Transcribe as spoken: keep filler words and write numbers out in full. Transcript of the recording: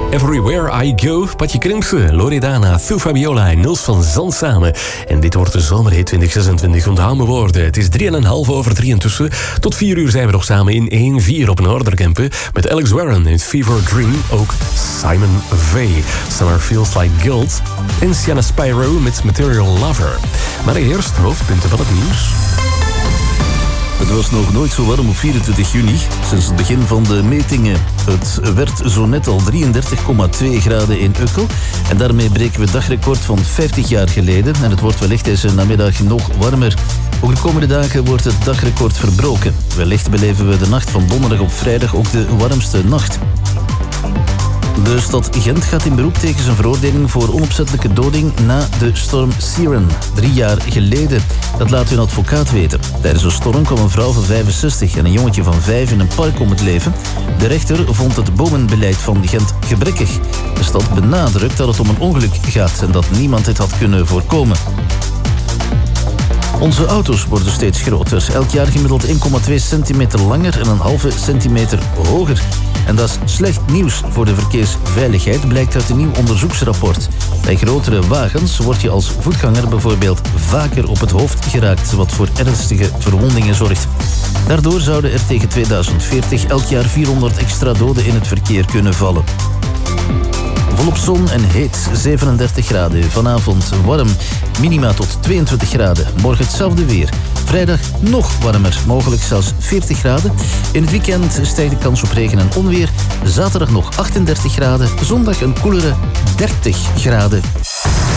Everywhere I Go, Patje Krimsen, Loredana, Thu Fabiola en Niels van Zand samen. En dit wordt de zomerhit twintig zesentwintig. Onthoud me woorden. Het is drieënhalf over drie intussen. Tot vier uur zijn we nog samen in één vier op Noorderkempen. Met Alex Warren in Fever Dream. Ook Simon V. Summer Feels Like Guilt. En Sienna Spyro met Material Lover. Maar eerst hoofdpunten van het nieuws. Het was nog nooit zo warm op vierentwintig juni, sinds het begin van de metingen. Het werd zo net al drieëndertig komma twee graden in Ukkel. En daarmee breken we het dagrecord van vijftig jaar geleden. En het wordt wellicht deze namiddag nog warmer. Ook de komende dagen wordt het dagrecord verbroken. Wellicht beleven we de nacht van donderdag op vrijdag ook de warmste nacht. De stad Gent gaat in beroep tegen zijn veroordeling voor onopzettelijke doding na de storm Ciarán, drie jaar geleden. Dat laat hun advocaat weten. Tijdens een storm kwam een vrouw van vijfenzestig en een jongetje van vijf in een park om het leven. De rechter vond het bomenbeleid van Gent gebrekkig. De stad benadrukt dat het om een ongeluk gaat en dat niemand dit had kunnen voorkomen. Onze auto's worden steeds groter. Elk jaar gemiddeld één komma twee centimeter langer en een halve centimeter hoger. En dat is slecht nieuws voor de verkeersveiligheid, blijkt uit een nieuw onderzoeksrapport. Bij grotere wagens word je als voetganger bijvoorbeeld vaker op het hoofd geraakt, wat voor ernstige verwondingen zorgt. Daardoor zouden er tegen tweeduizend veertig elk jaar vierhonderd extra doden in het verkeer kunnen vallen. Volop zon en heet, zevenendertig graden. Vanavond warm, minima tot tweeëntwintig graden. Morgen hetzelfde weer. Vrijdag nog warmer, mogelijk zelfs veertig graden. In het weekend stijgt de kans op regen en onweer. Zaterdag nog achtendertig graden. Zondag een koelere dertig graden.